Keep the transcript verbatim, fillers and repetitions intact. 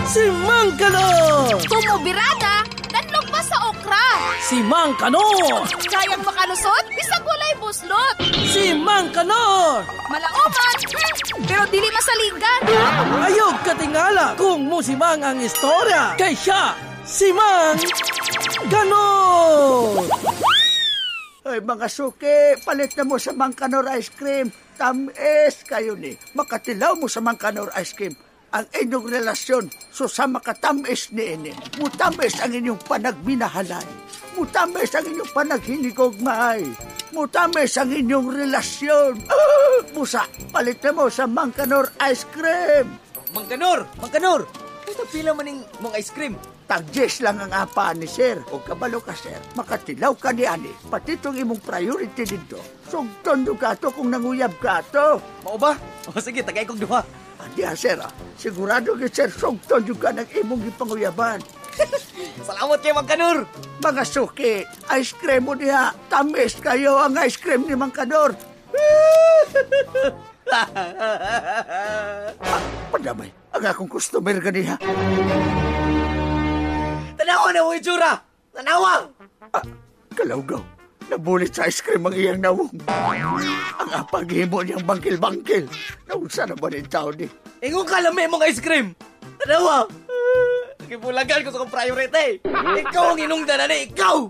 Si Mang Kanor! Tumubirada, danlog pa sa okra. Si Mang Kanor! Kayang makalusot, bisag walay buslot. Si Mang Kanor! Malaoman, hmm, pero dili masaligan. Ayog katingala kung musimang ang istorya. Kay siya, si Mang Kanor! Ay, mga suki, palit na mo sa Mang Kanor ice cream. Tamis kayo ni. Makatilaw mo sa Mang Kanor ice cream. Ang inyong relasyon, so sa makatamis ni ini. Mutamis ang inyong panagminahalan. Mutamis ang inyong panaghinigogmay. Mutamis ang inyong relasyon. Ah, busa, palit na mo sa Mang Kanor ice cream. Mang Kanor! Mang Kanor! Ito pila maning mong ice cream. Tag-yes lang ang apa ni sir. O kabalo ka sir, makatilaw ka ni ani. Pati itong imong priority dito. Sugton do ka to kung nanguyab ka to. Mao ba? O sige, tagay kong duha. Andi ha sir ah. Sigurado ni sir, sugton do ka ng imong ipanguyaban. Salamat kay Mang Kanor. Mga suki, ice cream mo niya. Tamis kayo ang ice cream ni Mang Kanor. ah, padamay, ang akong customer ganiha. Tanawa na mo itsura! Tanawa! Ah, kalawgaw. Nabulit sa ice cream ang iyang nawong. Ang apag-himo niyang bangkil-bangkil. Naunsa na ba rin tao ni? Ingon ka lami mong ice cream! Tanawa! Nagipulagan ko sa kong priority! Ikaw ang inungdan na ni! Ikaw!